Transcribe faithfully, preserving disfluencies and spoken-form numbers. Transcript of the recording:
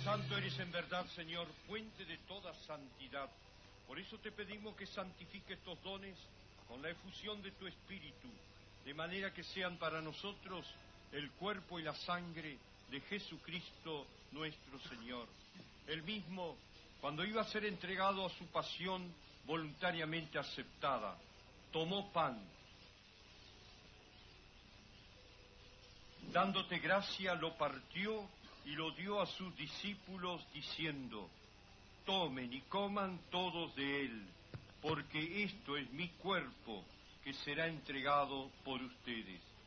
Santo eres en verdad, Señor, fuente de toda santidad. Por eso te pedimos que santifique estos dones con la efusión de tu Espíritu, de manera que sean para nosotros el cuerpo y la sangre de Jesucristo nuestro Señor. Él mismo, cuando iba a ser entregado a su pasión voluntariamente aceptada, tomó pan, dándote gracia, lo partió y lo dio a sus discípulos, diciendo: tomen y coman todos de él, porque esto es mi cuerpo, que será entregado por ustedes.